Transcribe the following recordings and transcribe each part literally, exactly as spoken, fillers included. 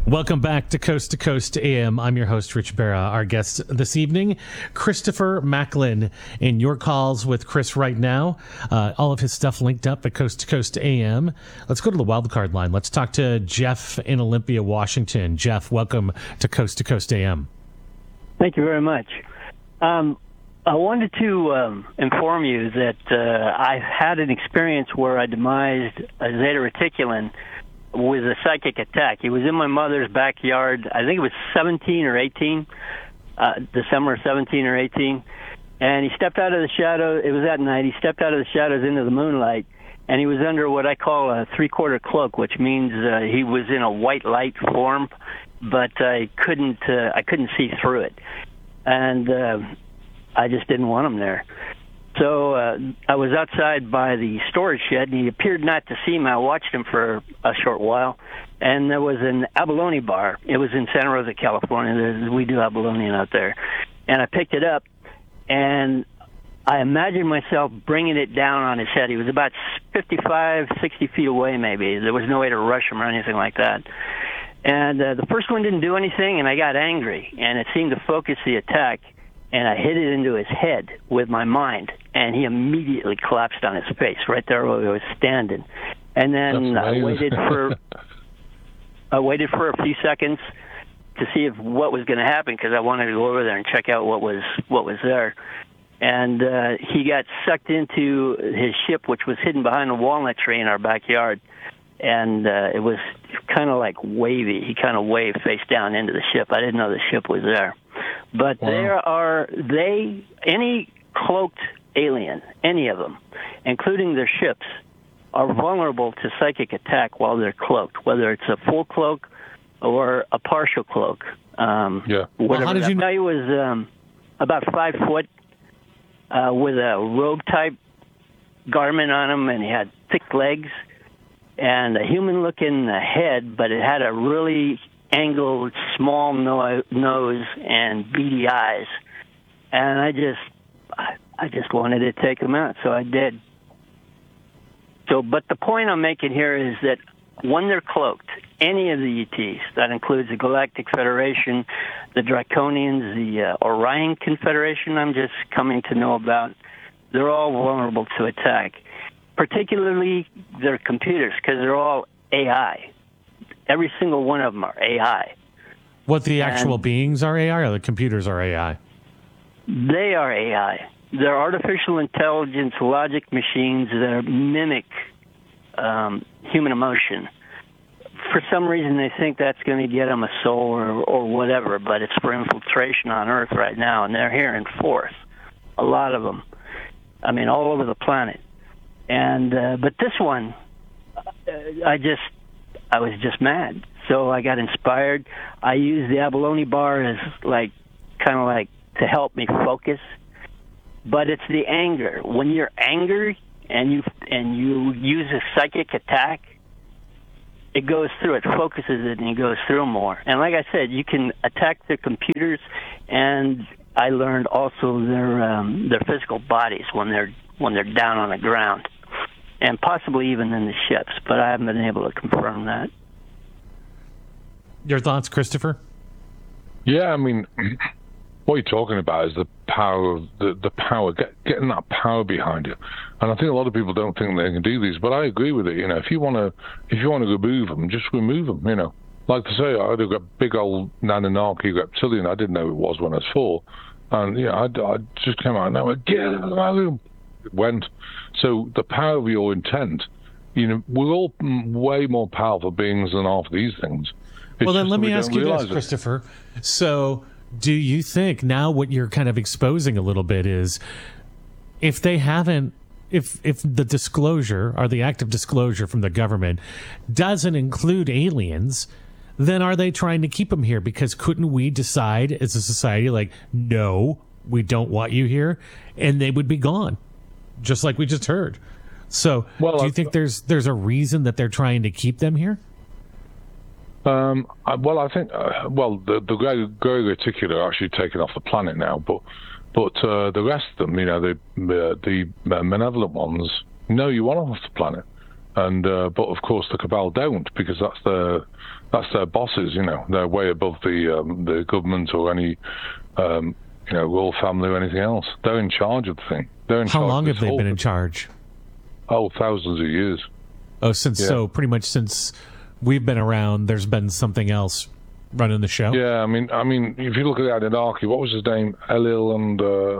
Welcome back to Coast to Coast A M. I'm your host, Rich Barra. Our guest this evening, Christopher Macklin. In your calls with Chris right now, uh, all of his stuff linked up at Coast to Coast A M. Let's go to the wildcard line. Let's talk to Jeff in Olympia, Washington. Jeff, welcome to Coast to Coast A M. Thank you very much. Um, I wanted to um, inform you that uh, I had an experience where I demised a Zeta Reticulan with a psychic attack. He was in my mother's backyard. I think it was seventeen or eighteen, uh, December seventeen or eighteen. And he stepped out of the shadow. It was at night. He stepped out of the shadows into the moonlight, and he was under what I call a three-quarter cloak, which means uh, he was in a white light form, but I couldn't. Uh, I couldn't see through it, and uh, I just didn't want him there. So uh, I was outside by the storage shed, and he appeared not to see me. I watched him for a short while, and there was an abalone bar. It was in Santa Rosa, California. There's, we do abalone out there. And I picked it up, and I imagined myself bringing it down on his head. He was about fifty-five, sixty feet away, maybe. There was no way to rush him or anything like that. And uh, the first one didn't do anything, and I got angry, and it seemed to focus the attack. And I hit it into his head with my mind, and he immediately collapsed on his face right there where he was standing. And then I waited for I waited for a few seconds to see if what was going to happen, because I wanted to go over there and check out what was what was there. And uh, he got sucked into his ship, which was hidden behind a walnut tree in our backyard. And uh, it was kind of like wavy. He kind of waved face down into the ship. I didn't know the ship was there. But wow. there are, they, any cloaked alien, any of them, including their ships, are vulnerable to psychic attack while they're cloaked, whether it's a full cloak or a partial cloak. Um, yeah. Whatever. Well, how did you... That guy was um, about five foot uh, with a robe-type garment on him, and he had thick legs and a human-looking head, but it had a really angled, small no- nose and beady eyes. And I just, I, I just wanted to take him out, so I did. So, but the point I'm making here is that when they're cloaked, any of the E Ts, that includes the Galactic Federation, the Draconians, the uh, Orion Confederation I'm just coming to know about, they're all vulnerable to attack. Particularly their computers, because they're all A I. Every single one of them are A I. What, the and actual beings are A I, or the computers are A I? They are A I. They're artificial intelligence logic machines that mimic um, human emotion. For some reason, they think that's going to get them a soul or, or whatever, but it's for infiltration on Earth right now, and they're here in force. A lot of them. I mean, all over the planet. And uh, but this one, uh, I just, I was just mad. So I got inspired. I used the abalone bar as like, kind of like to help me focus. But it's the anger. When you're angry and you and you use a psychic attack, it goes through. It focuses it and it goes through more. And like I said, you can attack the computers, and I learned also their um, their physical bodies when they're when they're down on the ground, and possibly even in the ships, but I haven't been able to confirm that. Your thoughts, Christopher? Yeah, I mean, what you're talking about is the power of the, the power, get, getting that power behind you. And I think a lot of people don't think they can do these, but I agree with it. You know, if you want to, if you want to remove them, just remove them. You know, like to say, I had a big old Anunnaki reptilian. I didn't know it was when I was four, and yeah, I, I just came out and I went, get out of my room. It went. So the power of your intent, you know, we're all way more powerful beings than half these things. It's well, then let me we ask you this, it. Christopher. So do you think now what you're kind of exposing a little bit is if they haven't, if if the disclosure or the active disclosure from the government doesn't include aliens, then are they trying to keep them here? Because couldn't we decide as a society, like, no, we don't want you here, and they would be gone, just like we just heard. So well, do you I, think there's there's a reason that they're trying to keep them here? Um, I, well, I think, uh, well, the, the Grey, Grey Reticular are actually taken off the planet now, but but uh, the rest of them, you know, the uh, the uh, malevolent ones, no, you want them off the planet. and uh, but of course the cabal don't, because that's their that's their bosses. You know, they're way above the um, the government or any um, you know royal family or anything else. They're in charge of the thing. They're in How charge long of have this they whole been in thing. charge? Oh, thousands of years. Oh, since Yeah. so pretty much since we've been around, there's been something else running the show. Yeah, I mean, I mean, if you look at the Anunnaki, what was his name? Elil and uh,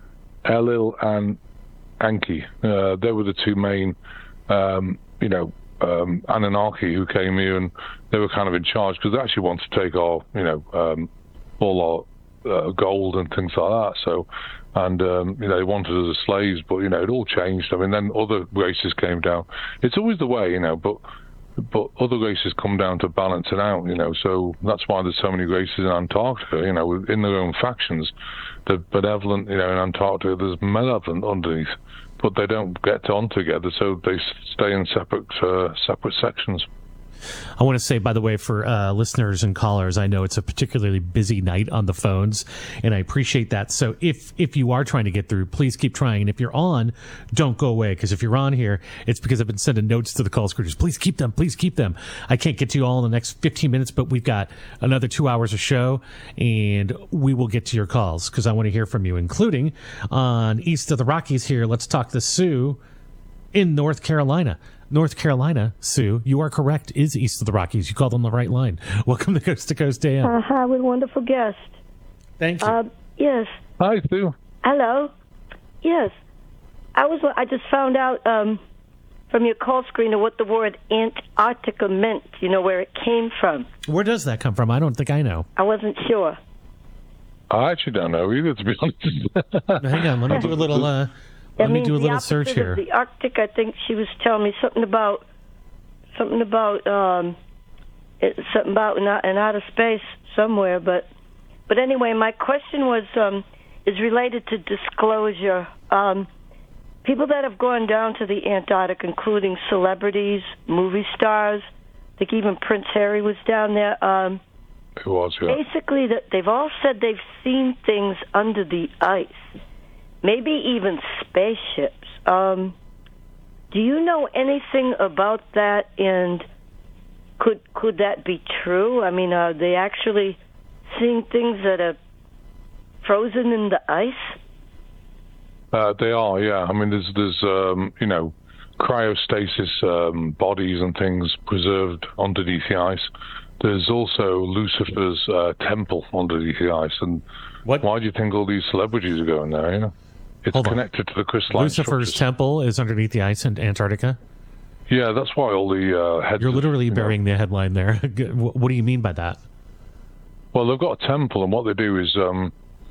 Elil and Anki. Uh, they were the two main, um, you know, um, Anunnaki who came here, and they were kind of in charge because they actually wanted to take our, you know, um, all our uh, gold and things like that. So, and um, you know, they wanted us as slaves, but you know, it all changed. I mean, then other races came down. It's always the way, you know, but. But other races come down to balance it out, you know. So that's why there's so many races in Antarctica, you know, in their own factions. The benevolent, you know, in Antarctica, there's malevolent underneath, but they don't get on together, so they stay in separate uh, separate sections. I want to say, by the way, for uh, listeners and callers, I know it's a particularly busy night on the phones, and I appreciate that. So if if you are trying to get through, please keep trying. And if you're on, don't go away, because if you're on here, it's because I've been sending notes to the call screeners. Please keep them. Please keep them. I can't get to you all in the next fifteen minutes, but we've got another two hours of show, and we will get to your calls because I want to hear from you, including on East of the Rockies here. Let's talk to Sue in North Carolina. North Carolina, Sue, you are correct, is east of the Rockies. You called on the right line. Welcome to Coast to Coast A M. Uh, hi, with a wonderful guest. Thank you. Uh, yes. Hi, Sue. Hello. Yes. I was. I just found out um, from your call screener what the word Antarctica meant. You know where it came from. Where does that come from? I don't think I know. I wasn't sure. I actually don't know either, to be honest. Hang on, let me do a little. Uh, let I me mean, do a the little opposite search of here. The Arctic. I think she was telling me something about something about um, it, something about in, in outer space somewhere. But but anyway, my question was um, is related to disclosure. Um, people that have gone down to the Antarctic, including celebrities, movie stars. I think even Prince Harry was down there. Um, It was, yeah. Basically, that they've all said they've seen things under the ice. Maybe even spaceships. Um, do you know anything about that? And could could that be true? I mean, are they actually seeing things that are frozen in the ice? Uh, they are, yeah. I mean, there's, there's um, you know, cryostasis um, bodies and things preserved underneath the ice. There's also Lucifer's uh, temple underneath the ice. And What? why do you think all these celebrities are going there, you know? It's Hold on. connected to the crystalline Lucifer's structures. temple is underneath the ice in Antarctica. Yeah, that's why all the uh, heads... You're literally you know, burying the headline there. What do you mean by that? Well, they've got a temple, and what they do is um,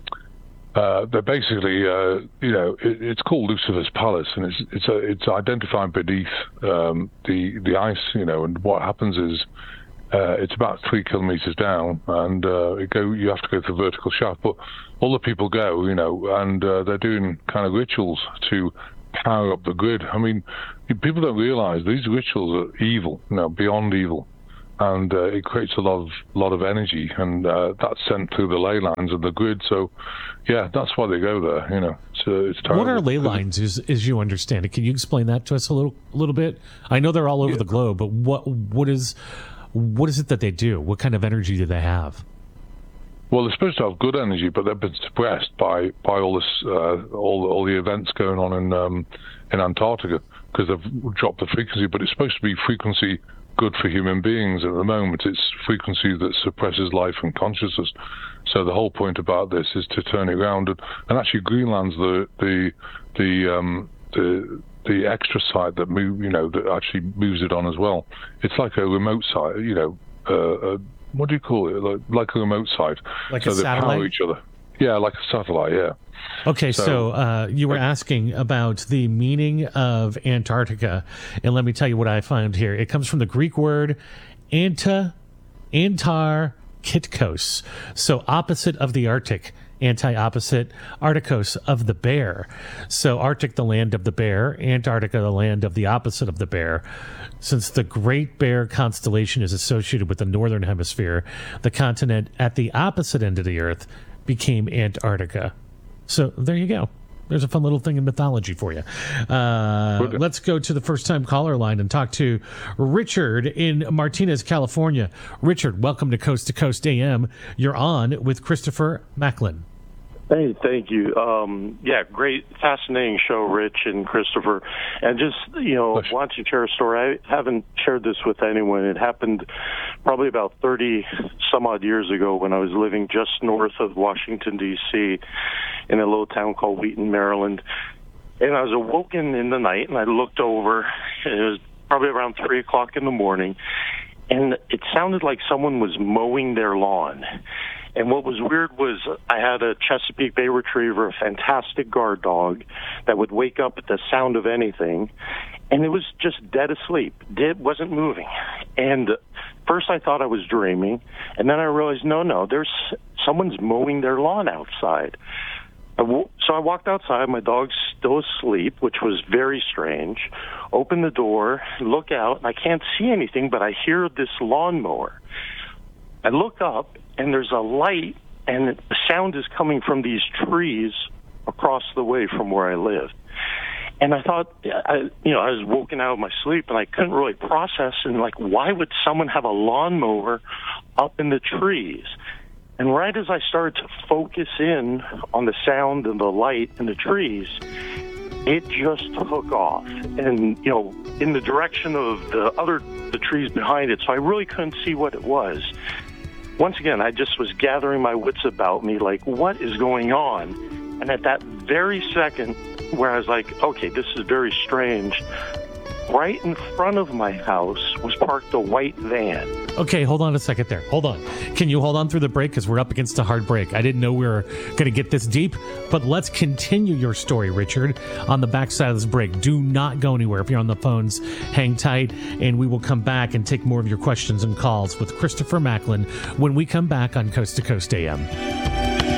uh, they're basically, uh, you know, it, it's called Lucifer's Palace, and it's it's a, it's identified beneath um, the the ice, you know. And what happens is uh, it's about three kilometers down, and uh, it go you have to go through the vertical shaft. But all the people go, you know, and uh, they're doing kind of rituals to power up the grid. I mean, people don't realize these rituals are evil, you know, beyond evil. And uh, it creates a lot of lot of energy, and uh, that's sent through the ley lines of the grid. So, yeah, that's why they go there. You know, so it's terrible. What are ley lines, as, as you understand it? Can you explain that to us a little, a little bit? I know they're all over Yeah. the globe, but what what is what is it that they do? What kind of energy do they have? Well, they're supposed to have good energy, but they've been suppressed by, by all this uh, all all the events going on in um, in Antarctica, because they've dropped the frequency. But it's supposed to be frequency good for human beings. At the moment, it's frequency that suppresses life and consciousness. So the whole point about this is to turn it around. And, and actually, Greenland's the the the um, the the extra site that move, you know, that actually moves it on as well. It's like a remote site, you know. Uh, uh, what do you call it? Like, like a remote site. Like so a they satellite? power each other. Yeah, like a satellite. Yeah. Okay, so, So- uh, you were asking about the meaning of Antarctica, and let me tell you what I found here. It comes from the Greek word anta, antar, kitkos, so opposite of the Arctic, anti-opposite, Arcticos of the bear. So Arctic, the land of the bear, Antarctica, the land of the opposite of the bear. Since the Great Bear constellation is associated with the northern hemisphere, the continent at the opposite end of the Earth became Antarctica. So there you go. There's a fun little thing in mythology for you. Uh, let's go to the first-time caller line and talk to Richard in Martinez, California. Richard, welcome to Coast to Coast A M. You're on with Christopher Macklin. Hey, thank you. Um, yeah, great, fascinating show, Rich and Christopher. And just, you know, want to share a story. I haven't shared this with anyone. It happened probably about thirty some odd years ago when I was living just north of Washington, D C in a little town called Wheaton, Maryland. And I was awoken in the night, and I looked over. It was probably around three o'clock in the morning, and it sounded like someone was mowing their lawn. And what was weird was I had a Chesapeake Bay Retriever, a fantastic guard dog that would wake up at the sound of anything, and it was just dead asleep. It wasn't moving. And first I thought I was dreaming, and then I realized, no, no, there's someone's mowing their lawn outside. I w- so I walked outside. My dog's still asleep, which was very strange. Open the door, look out, and I can't see anything, but I hear this lawnmower. I look up, and there's a light, and the sound is coming from these trees across the way from where I lived. And I thought, I, you know, I was woken out of my sleep, and I couldn't really process, and like, why would someone have a lawnmower up in the trees? And right as I started to focus in on the sound and the light and the trees, it just took off, and, you know, in the direction of the other, the trees behind it, so I really couldn't see what it was. Once again, I just was gathering my wits about me, like, what is going on? And at that very second where I was like, okay, this is very strange, right in front of my house was parked a white van. Okay, hold on a second there. Hold on. Can you hold on through the break? Because we're up against a hard break. I didn't know we were going to get this deep, but let's continue your story, Richard, on the backside of this break. Do not go anywhere. If you're on the phones, hang tight, and we will come back and take more of your questions and calls with Christopher Macklin when we come back on Coast to Coast A M.